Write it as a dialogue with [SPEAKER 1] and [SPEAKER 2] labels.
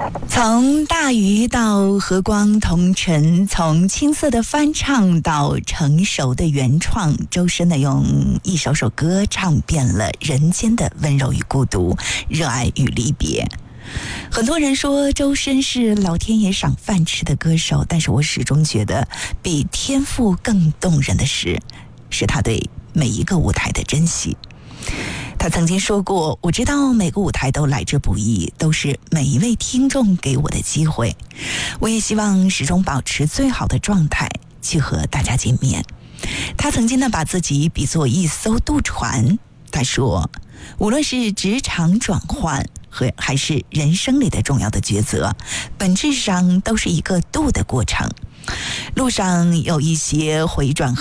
[SPEAKER 1] 从大鱼到和光同尘，从青涩的翻唱到成熟的原创，周深呢用一首首歌唱遍了人间的温柔与孤独，热爱与离别。很多人说周深是老天爷赏饭吃的歌手，但是我始终觉得比天赋更动人的是他对每一个舞台的珍惜。他曾经说过，我知道每个舞台都来之不易，都是每一位听众给我的机会，我也希望始终保持最好的状态去和大家见面。他曾经呢把自己比作一艘渡船，他说无论是职场转换还是人生里的重要的抉择，本质上都是一个渡的过程，路上有一些回转